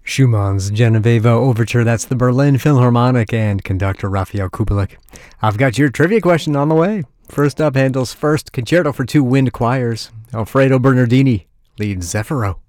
Schumann's Genoveva Overture. That's the Berlin Philharmonic and conductor Rafael Kubelik. I've got your trivia question on the way. First up, Handel's first concerto for two wind choirs. Alfredo Bernardini leads Zeffiro.